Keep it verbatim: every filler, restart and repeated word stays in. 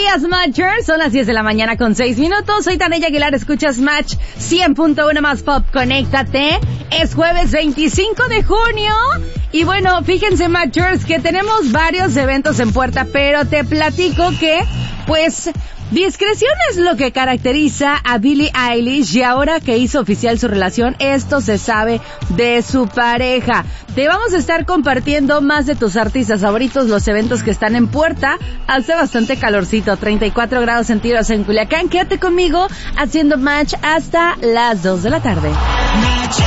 días, Matchers. Son las diez de la mañana con seis minutos. Soy Tania Aguilar, escuchas Match cien punto uno más Pop. Conéctate. Es jueves veinticinco de junio. Y bueno, fíjense, Matchers, que tenemos varios eventos en puerta, pero te platico que, pues, discreción es lo que caracteriza a Billie Eilish, y ahora que hizo oficial su relación, esto se sabe de su pareja. Te vamos a estar compartiendo más de tus artistas favoritos, los eventos que están en puerta. Hace bastante calorcito, treinta y cuatro grados centígrados en Culiacán. Quédate conmigo haciendo Match hasta las dos de la tarde.